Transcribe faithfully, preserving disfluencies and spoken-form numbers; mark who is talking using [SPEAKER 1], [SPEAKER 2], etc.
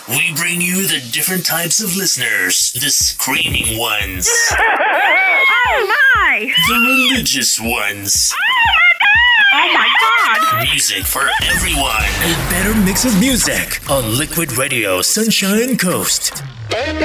[SPEAKER 1] we bring you the different types of listeners. The screaming ones.
[SPEAKER 2] Oh my!
[SPEAKER 1] The religious ones.
[SPEAKER 2] Oh my god!
[SPEAKER 1] Music for everyone. A better mix of music on Liquid Radio Sunshine Coast.